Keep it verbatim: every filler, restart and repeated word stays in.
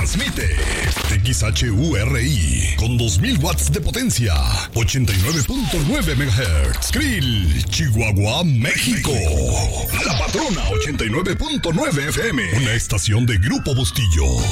Transmite X H U R I con dos mil watts de potencia, ochenta y nueve punto nueve megahertz. Krill, Chihuahua, México. La Patrona ochenta y nueve punto nueve F M, una estación de Grupo Bustillo.